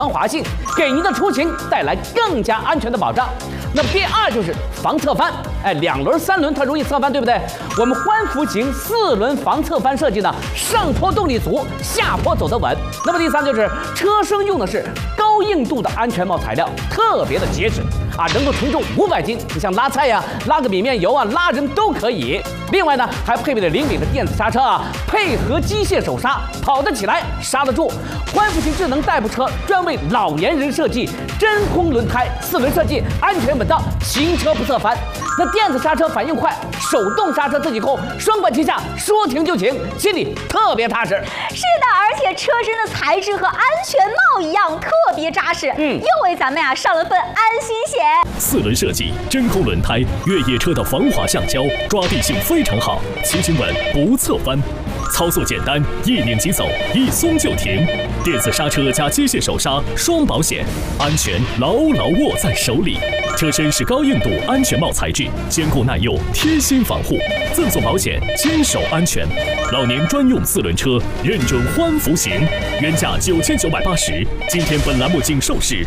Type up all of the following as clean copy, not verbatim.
防滑性，给您的出行带来更加安全的保障。那么第二就是防侧翻，2轮、3轮它容易侧翻，对不对？我们欢福型4轮防侧翻设计呢，上坡动力足，下坡走得稳。那么第三就是车身用的是高硬度的安全帽材料，特别的结实能够承重500斤，你像拉菜呀、拉个米面油拉人都可以。另外呢，还配备了灵敏的电子刹车配合机械手刹，跑得起来，刹得住。欢福型智能代步车专为老年人设计，真空轮胎，4轮设计，安全稳当，行车不侧翻。那电子刹车反应快，手动刹车自己控，双管齐下，说停就停，心里特别踏实。 是的，而且车身的材质和安全帽一样，特别扎实，又为咱们上了份安心险。 4轮设计，真空轮胎，越野车的防滑橡胶，抓地性非常好，骑行稳不侧翻。 操作简单，一拧即走，一松就停。电子刹车加机械手刹，双保险，安全牢牢握在手里。车身是高硬度安全帽材质，坚固耐用，贴心防护，赠送保险，坚守安全。老年专用4轮车，认准欢福型，原价9980，今天本栏目仅售市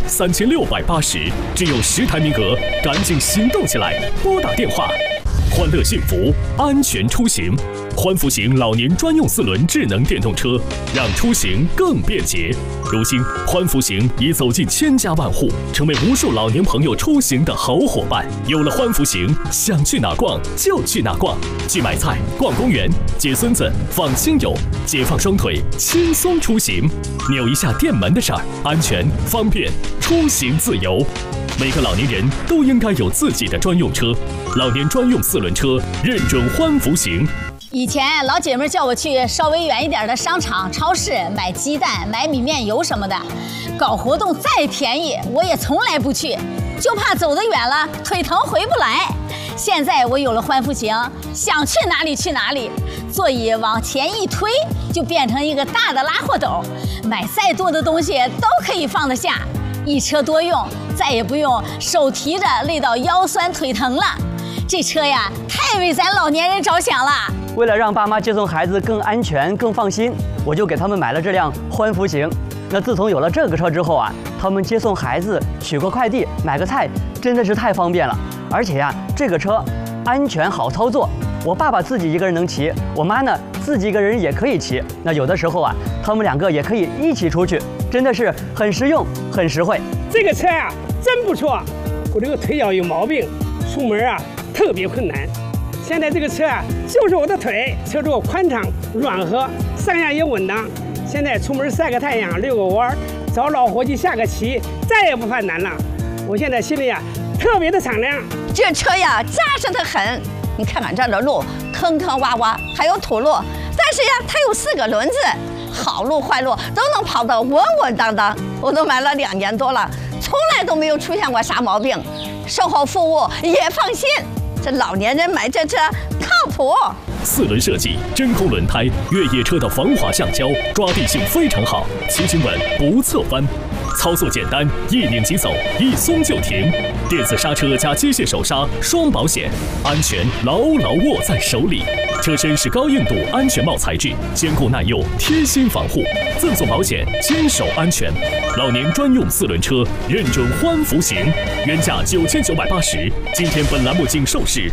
3680，只有10台名额，赶紧行动起来，拨打电话。 欢乐幸福，安全出行。欢福型老年专用4轮智能电动车，让出行更便捷。如今，欢福型已走进千家万户，成为无数老年朋友出行的好伙伴。有了欢福型，想去哪逛就去哪逛，去买菜、逛公园、接孙子、放亲友，解放双腿，轻松出行。扭一下电门的事儿，安全方便，出行自由。 每个老年人都应该有自己的专用车，老年专用4轮车，认准欢福型。 以前老姐妹叫我去稍微远一点的商场、超市买鸡蛋、买米面油什么的，搞活动再便宜，我也从来不去，就怕走得远了腿疼回不来。现在我有了欢福型，想去哪里去哪里，座椅往前一推，就变成一个大的拉货斗，买再多的东西都可以放得下。 一车多用，再也不用手提着累到腰酸腿疼了。这车呀，太为咱老年人着想了。 为了让爸妈接送孩子更安全、更放心，我就给他们买了这辆欢福型。那自从有了这个车之后他们接送孩子、取个快递、买个菜，真的是太方便了。而且这个车安全好操作。我爸爸自己一个人能骑，我妈呢自己一个人也可以骑。那有的时候他们2个也可以一起出去。 真的是很实用，很实惠。 这个车真不错。我这个腿脚有毛病，出门特别困难。现在这个车就是我的腿，车座宽敞软和，上下也稳当。现在出门晒个太阳、遛个弯，找老伙计下个棋，再也不犯难了。我现在心里特别的敞亮。 这车扎实得很。你看看这儿的路，坑坑洼洼，还有土路，但是它有4个轮子。 好路坏路都能跑得稳稳当当，我都买了2年多了，从来都没有出现过啥毛病，售后服务也放心。这老年人买这车靠谱。 4轮设计，真空轮胎，越野车的防滑橡胶，抓地性非常好，骑行稳不侧翻。操作简单，一拧即走，一松就停。电子刹车加机械手刹，双保险，安全牢牢握在手里。 车身是高硬度安全帽材质，坚固耐用，贴心防护，赠送保险，坚守安全。老年专用4轮车，认准欢福型，原价9980，今天本栏目仅售市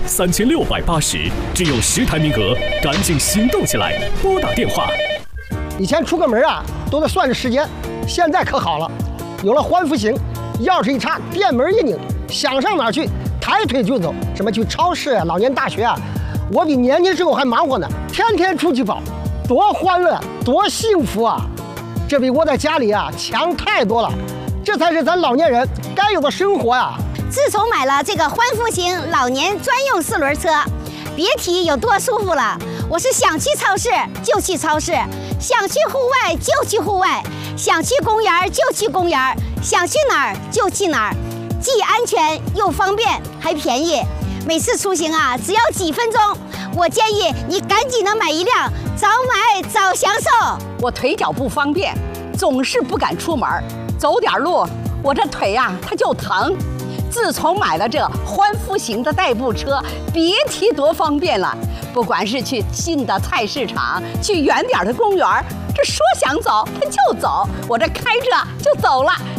3680，只有10台名额，赶紧行动起来，拨打电话。 以前出个门都得算着时间，现在可好了，有了欢福型，钥匙一插，电门一拧，想上哪儿去，抬腿就走。什么去超市老年大学我比年轻时候还忙活呢，天天出去跑，多欢乐，多幸福啊！这比窝在家里强太多了，这才是咱老年人该有的生活呀！ 自从买了这个欢福型老年专用4轮车，别提有多舒服了。我是想去超市就去超市，想去户外就去户外，想去公园就去公园，想去哪儿就去哪儿，既安全又方便，还便宜。 每次出行只要几分钟，我建议你赶紧的买一辆，早买早享受。 我腿脚不方便，总是不敢出门，走点路我这腿它就疼。自从买了这欢福型的代步车，别提多方便了。不管是去近的菜市场，去远点的公园，这说想走它就走，我这开着就走了，